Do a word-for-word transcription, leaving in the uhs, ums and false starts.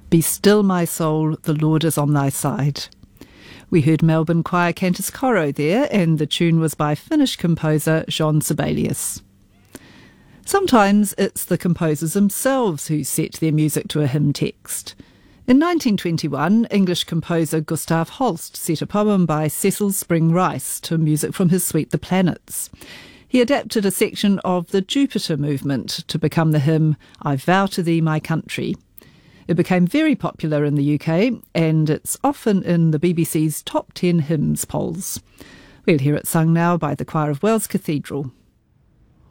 Be still, my soul, the Lord is on thy side. We heard Melbourne Choir Cantus Coro there, and the tune was by Finnish composer Jean Sibelius. Sometimes it's the composers themselves who set their music to a hymn text. In nineteen twenty-one, English composer Gustav Holst set a poem by Cecil Spring Rice to music from his suite The Planets. He adapted a section of the Jupiter movement to become the hymn I Vow to Thee, My Country. It became very popular in the U K, and it's often in the B B C's top ten hymns polls. We'll hear it sung now by the Choir of Wells Cathedral.